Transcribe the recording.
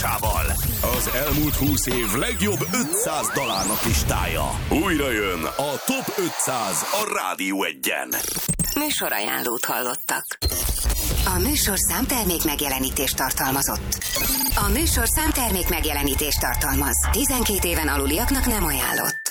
tudásával. Az elmúlt 20 év legjobb 500 dalának listája. Újra jön a Top 500 a Rádió Egyen. Műsorajánlót hallottak. A műsorszám termék megjelenítést tartalmazott. A műsorszám termék megjelenítést tartalmaz. 12 éven aluliaknak nem ajánlott.